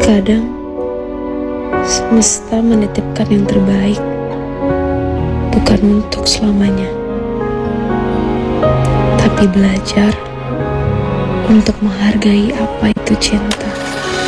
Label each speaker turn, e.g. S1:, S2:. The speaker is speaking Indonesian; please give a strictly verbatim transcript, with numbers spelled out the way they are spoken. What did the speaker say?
S1: Kadang semesta menitipkan yang terbaik, bukan untuk selamanya, tapi belajar untuk menghargai apa itu cinta.